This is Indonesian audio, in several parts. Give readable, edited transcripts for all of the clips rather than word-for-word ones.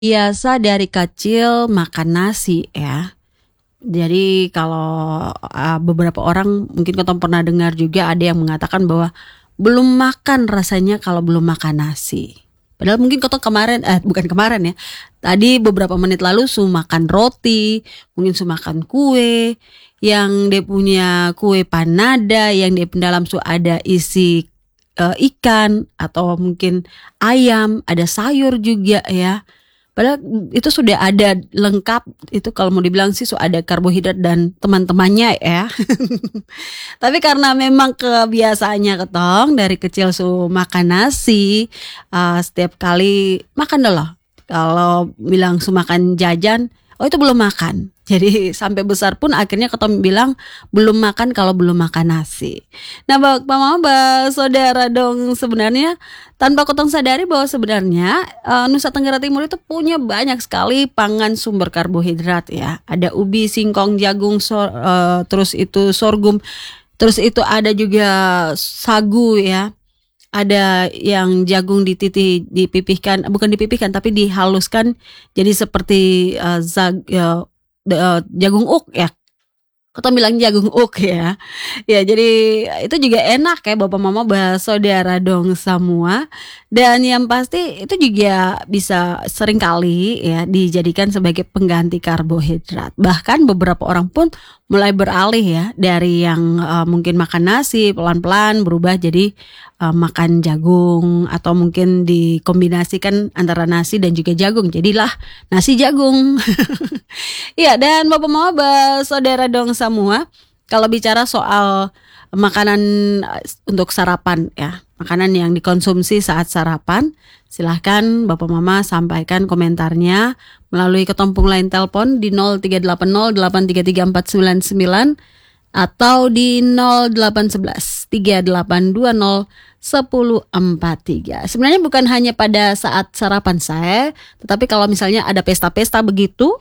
Biasa dari kecil makan nasi ya. Jadi kalau beberapa orang mungkin Kotong pernah dengar juga ada yang mengatakan bahwa belum makan rasanya kalau belum makan nasi. Padahal mungkin Kotong kemarin, bukan kemarin ya, tadi beberapa menit lalu su makan roti, mungkin su makan kue, yang dia punya kue panada, yang dia dalam su ada isi ikan atau mungkin ayam, ada sayur juga ya. Padahal itu sudah ada lengkap, itu kalau mau dibilang sih sudah ada karbohidrat dan teman-temannya ya. Tapi karena memang kebiasaannya Ketong dari kecil su makan nasi, setiap kali makan dulu. Kalau bilang su makan jajan, oh itu belum makan. Jadi sampai besar pun akhirnya Ketong bilang belum makan kalau belum makan nasi. Nah Bapak Mama, saudara dong, sebenarnya tanpa Ketong sadari bahwa sebenarnya Nusa Tenggara Timur itu punya banyak sekali pangan sumber karbohidrat ya. Ada ubi, singkong, jagung, terus itu sorghum, terus itu ada juga sagu ya. Ada yang jagung dipipihkan, bukan dipipihkan tapi dihaluskan jadi seperti jagung uk ya. Kita bilang jagung uk ya. Ya jadi itu juga enak ya Bapak Mama, saudara dong semua. Dan yang pasti itu juga bisa seringkali ya dijadikan sebagai pengganti karbohidrat. Bahkan beberapa orang pun mulai beralih ya dari yang mungkin makan nasi pelan-pelan berubah jadi makan jagung, atau mungkin dikombinasikan antara nasi dan juga jagung. Jadilah nasi jagung. Iya, dan Bapak Mama, saudara dong semua, kalau bicara soal makanan untuk sarapan ya, makanan yang dikonsumsi saat sarapan, silahkan Bapak Mama sampaikan komentarnya melalui ketompung line telepon di 0380833499 atau di 081138201043. Sebenarnya bukan hanya pada saat sarapan saya, tetapi kalau misalnya ada pesta-pesta begitu,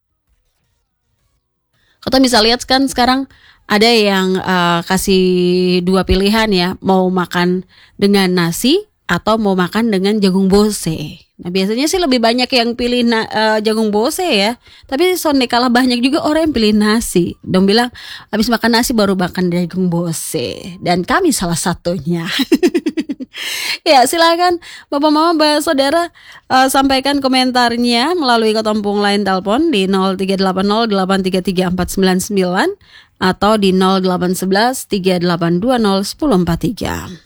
kita bisa lihat kan sekarang ada yang kasih dua pilihan ya, mau makan dengan nasi atau mau makan dengan jagung bose. Nah biasanya sih lebih banyak yang pilih jagung bose ya, tapi sonde kalah banyak juga orang yang pilih nasi. Dong bilang habis makan nasi baru makan jagung bose, dan kami salah satunya. Ya silakan Bapak Mama, saudara, sampaikan komentarnya melalui ketompung line telepon di 0380833499 atau di 081138201043.